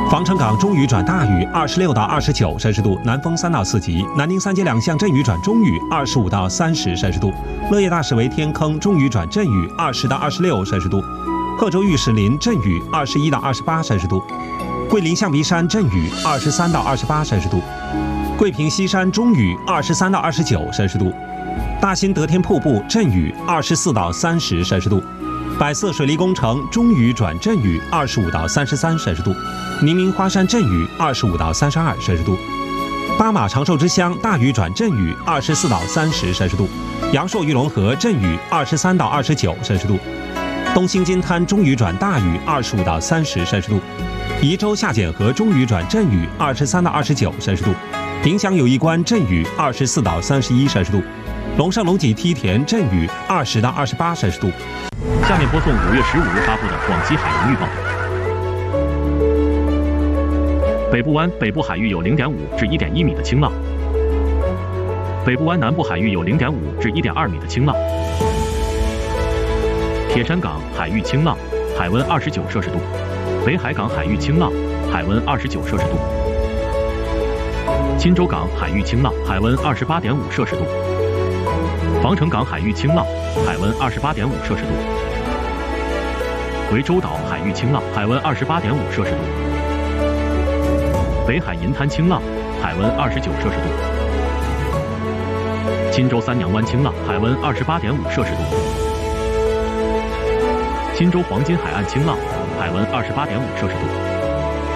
防城港中雨转大雨26到29摄氏度，南风3到4级；南宁三街两巷阵雨转中雨25到30摄氏度；乐业大室为天坑中雨转阵雨20到26摄氏度；贺州玉石林阵雨21到28摄氏度；桂林象鼻山阵雨23到28摄氏度；桂平西山中雨23到29摄氏度；大新德天瀑布阵雨24到30摄氏度；百色水利工程中雨转阵雨25到33摄氏度；宁明花山阵雨25到32摄氏度；巴马长寿之乡大雨转阵雨24到30摄氏度；阳朔玉龙河阵雨23到29摄氏度；东兴金滩中雨转大雨25到30摄氏度；宜州下简河中雨转阵雨23到29摄氏度；凭祥友谊关阵雨24到31摄氏度；龙胜龙脊梯田阵雨20到28摄氏度。 下面播送5月15日发布的广西海洋预报。北部湾北部海域有0.5至1.1米的清浪，北部湾南部海域有0.5至1.2米的清浪。铁山港海域清浪，海温29摄氏度；北海港海域清浪，海温29摄氏度；钦州港海域清浪，海温28.5摄氏度；防城港海域清浪，海温28.5摄氏度；涠洲岛海域清浪，海温28.5摄氏度；北海银滩清浪，海温29摄氏度；钦州三娘湾清浪，海温28.5摄氏度；钦州黄金海岸清浪，海温28.5摄氏度。